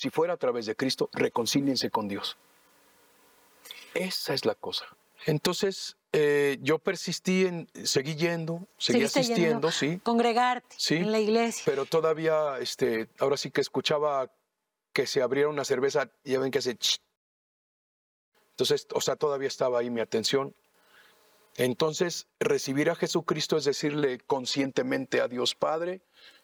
si fuera a través de Cristo, reconcíliense con Dios. Esa es la cosa. Entonces, yo persistí seguí yendo, seguí asistiendo, sí. Congregarte sí, en la iglesia. Pero todavía, ahora sí que escuchaba que se abriera una cerveza, y ya ven que hace ch. Entonces, o sea, todavía estaba ahí mi atención. Entonces, recibir a Jesucristo es decirle conscientemente a Dios Padre,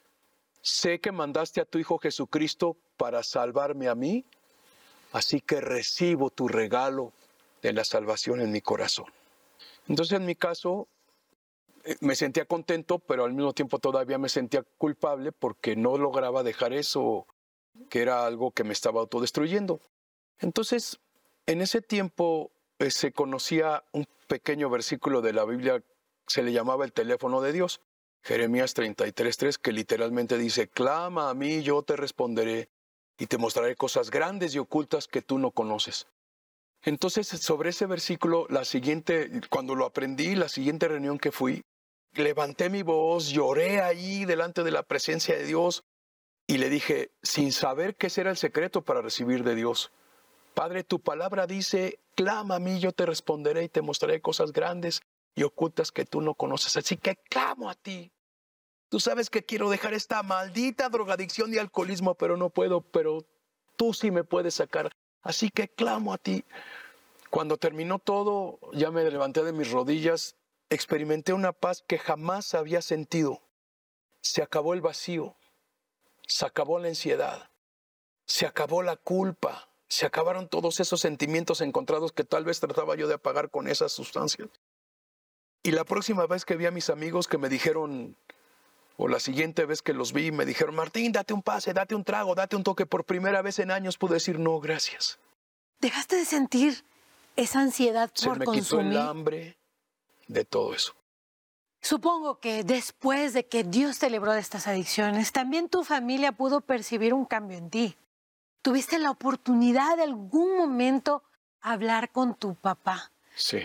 sé que mandaste a tu Hijo Jesucristo para salvarme a mí, así que recibo tu regalo de la salvación en mi corazón. Entonces, en mi caso, me sentía contento, pero al mismo tiempo todavía me sentía culpable porque no lograba dejar eso, que era algo que me estaba autodestruyendo. Entonces, en ese tiempo se conocía un pequeño versículo de la Biblia, se le llamaba el teléfono de Dios, Jeremías 33:3, que literalmente dice, clama a mí, yo te responderé, y te mostraré cosas grandes y ocultas que tú no conoces. Entonces, sobre ese versículo, cuando lo aprendí, la siguiente reunión que fui, levanté mi voz, lloré ahí delante de la presencia de Dios y le dije, sin saber qué será el secreto para recibir de Dios, Padre, tu palabra dice, clama a mí, yo te responderé y te mostraré cosas grandes y ocultas que tú no conoces. Así que clamo a ti. Tú sabes que quiero dejar esta maldita drogadicción y alcoholismo, pero no puedo, pero tú sí me puedes sacar. Así que clamo a ti. Cuando terminó todo, ya me levanté de mis rodillas, experimenté una paz que jamás había sentido. Se acabó el vacío, se acabó la ansiedad, se acabó la culpa, se acabaron todos esos sentimientos encontrados que tal vez trataba yo de apagar con esas sustancias. Y la próxima vez que vi a mis amigos que me dijeron, o la siguiente vez que los vi, me dijeron, Martín, date un pase, date un trago, date un toque. Por primera vez en años pude decir, no, gracias. ¿Dejaste de sentir esa ansiedad por consumir? Se me quitó el hambre de todo eso. Supongo que después de que Dios te libró de estas adicciones, también tu familia pudo percibir un cambio en ti. ¿Tuviste la oportunidad de algún momento hablar con tu papá? Sí.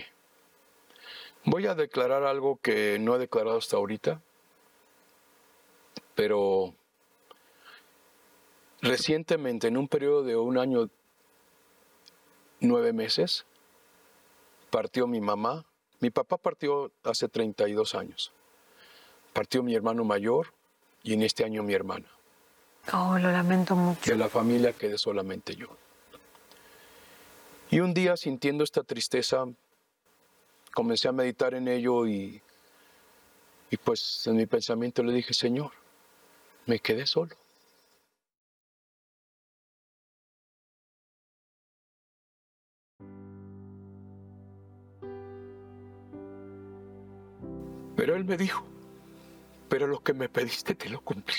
Voy a declarar algo que no he declarado hasta ahorita, pero recientemente, en un periodo de 1 año, 9 meses, partió mi mamá. Mi papá partió hace 32 años. Partió mi hermano mayor y en este año mi hermana. Oh, lo lamento mucho. De la familia quedé solamente yo. Y un día, sintiendo esta tristeza, comencé a meditar en ello y pues en mi pensamiento le dije, Señor, me quedé solo. Pero él me dijo, pero lo que me pediste te lo cumplí.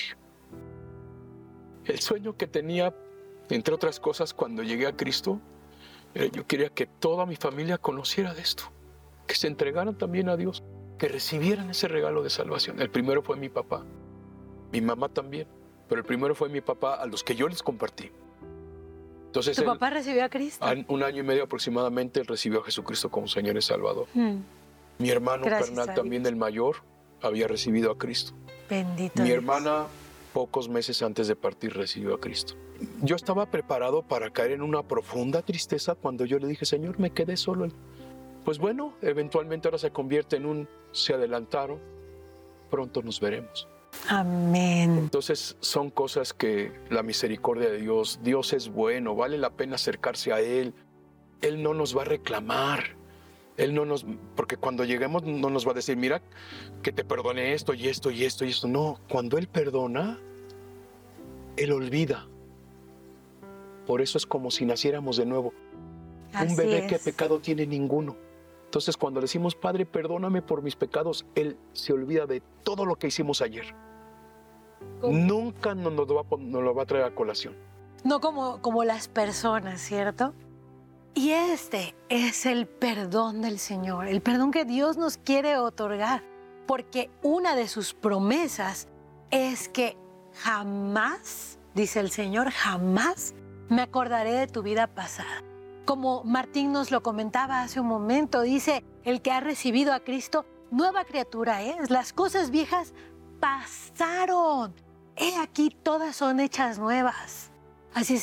El sueño que tenía, entre otras cosas, cuando llegué a Cristo, yo quería que toda mi familia conociera de esto, que se entregaran también a Dios, que recibieran ese regalo de salvación. El primero fue mi papá, mi mamá también, pero el primero fue mi papá, a los que yo les compartí. Entonces, ¿Tu papá recibió a Cristo? 1 año y medio aproximadamente, él recibió a Jesucristo como Señor y Salvador. Mi hermano carnal, también el mayor, había recibido a Cristo. Bendito Mi Dios. hermana, pocos meses antes de partir, recibió a Cristo. Yo estaba preparado para caer en una profunda tristeza cuando yo le dije, Señor, me quedé solo. Pues bueno, eventualmente ahora se convierte en se adelantaron, pronto nos veremos. Amén. Entonces son cosas que la misericordia de Dios, Dios es bueno, vale la pena acercarse a Él. Él no nos va a reclamar. Porque cuando lleguemos no nos va a decir, mira, que te perdoné esto y esto y esto y esto. No, cuando Él perdona, Él olvida. Por eso es como si naciéramos de nuevo. Un bebé, ¿qué pecado tiene? Ninguno. Entonces cuando le decimos, Padre, perdóname por mis pecados, Él se olvida de todo lo que hicimos ayer. Nunca nos lo va a traer a colación. No como las personas, ¿cierto? Y este es el perdón del Señor, el perdón que Dios nos quiere otorgar, porque una de sus promesas es que jamás, dice el Señor, jamás me acordaré de tu vida pasada. Como Martín nos lo comentaba hace un momento, dice, el que ha recibido a Cristo, nueva criatura es. Las cosas viejas pasaron. He aquí, todas son hechas nuevas. Así